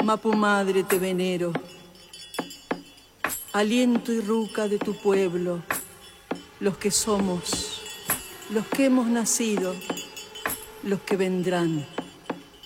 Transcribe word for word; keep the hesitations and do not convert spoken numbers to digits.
Mapu madre te venero, aliento y ruca de tu pueblo, los que somos, los que hemos nacido, los que vendrán.